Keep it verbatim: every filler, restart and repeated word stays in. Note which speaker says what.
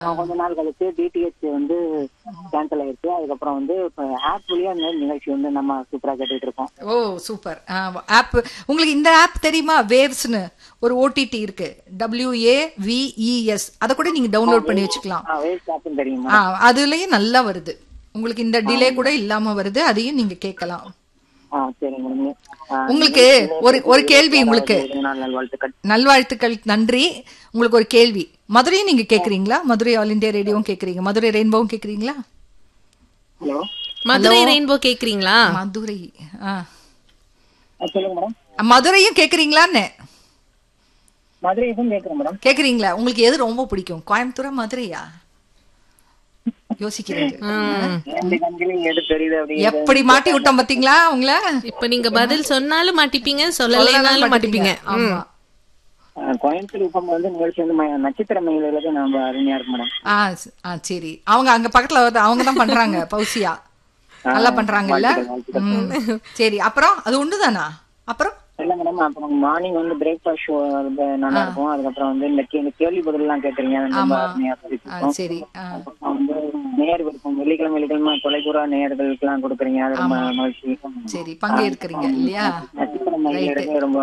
Speaker 1: கொஞ்ச நாள் கழிச்சு டிடிஹெச் வந்து கேன்சல் ஆயிடுச்சு. அதுக்கப்புறம் வந்து இப்ப ஆப் வழியா இந்த நிகழ்ச்சி வந்து நம்ம சூப்பரா கேட்டுட்டு இருக்கோம்.
Speaker 2: ஓ சூப்பர். ஆப் உங்களுக்கு இந்த ஆப் தெரியுமா? வேவ்ஸ்னு ஒரு ஓடிடி இருக்கு, டபிள்யூஏ விஇஎஸ். அதை கூட நீங்க டவுன்லோட் பண்ணி வச்சுக்கலாம்.
Speaker 1: வேவ்ஸ் ஆப் தெரியுமா?
Speaker 2: ஆ அதுலயும் நல்லா வருது உங்களுக்கு, இந்த டிலே கூட இல்லாம வருது, அதையும் நீங்க கேட்கலாம்.
Speaker 1: ஆ சரிங்க மேடம்.
Speaker 2: உங்களுக்கு ஒரு ஒரு கேள்வி, உங்களுக்கு
Speaker 1: நல்வாழ்த்துக்கள்.
Speaker 2: நல்வாழ்த்துக்கள், நன்றி. உங்களுக்கு ஒரு கேள்வி. மதுரையும் நீங்க கேக்குறீங்களா? மதுரை ஆல் இந்தியா ரேடியோவும் கேக்குறீங்க, மதுரை ரெயின்போவும் கேக்குறீங்களா?
Speaker 1: ஹலோ,
Speaker 3: மதுரை ரெயின்போ கேக்குறீங்களா?
Speaker 2: மதுரை ஆ
Speaker 1: சொல்லுங்க மேடம்.
Speaker 2: மதுரையும் கேக்குறீங்களான்னு?
Speaker 1: மதுரையும் கேக்குறேன் மேடம்.
Speaker 2: கேக்குறீங்களா? உங்களுக்கு எது ரொம்ப பிடிக்கும், கோயம்புத்தூரா மதுரையா? யோசிக்கிறீங்க. எப்படி மாட்டி விட்டோம் பாத்தீங்களா உங்களை?
Speaker 3: இப்ப நீங்க பதில் சொன்னாலும் மாட்டிப்பீங்க, சொல்லலைனாலும் மாட்டிப்பீங்க.
Speaker 2: ஆமா.
Speaker 1: கோயம்புத்தூர் இப்ப வந்து நிகழ்ச்சி வந்து நட்சத்திர மயிலுக்கு நம்ம அருமையா இருக்கு மேடம்.
Speaker 2: ஆ ஆ சரி, அவங்க அங்க பக்கத்துல வந்து அவங்க தான் பண்றாங்க, பௌசியா நல்லா பண்றாங்கல்ல. சரி, அப்புறம் அது ஒண்ணுதானா? அப்புறம்
Speaker 1: இல்ல மேடம், அப்புறம் மார்னிங் வந்து பிரேக்ஃபாஸ்ட் ஷோ நல்லா இருக்கும். அதுக்கப்புறம் வந்து இந்த கேள்வி பதில் எல்லாம் கேக்குறீங்க, ரொம்ப அருமையா இருக்கும்.
Speaker 2: சரி.
Speaker 1: வந்து நேர் விருப்பம் வெள்ளிக்கிழமை வெள்ளிக்கிழமை தொலைதூர நேயர்களுக்கு எல்லாம் கொடுக்குறீங்க, அது ரொம்ப மகிழ்ச்சி.
Speaker 2: சரி, பங்கேற்கிறீங்க இல்லையா?
Speaker 1: நட்சத்திர மயில் ரொம்ப